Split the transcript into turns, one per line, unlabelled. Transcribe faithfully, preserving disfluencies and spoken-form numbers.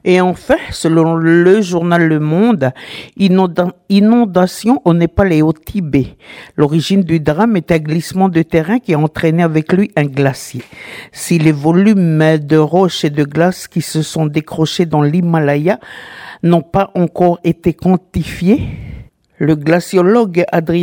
Et enfin, selon le journal Le Monde, inonda- inondation au Népal et au Tibet. L'origine du drame est un glissement de terrain qui a entraîné avec lui un glacier. Si les volumes de roches et de glace qui se sont décrochés dans l'Himalaya n'ont pas encore été quantifiés, le glaciologue Adrien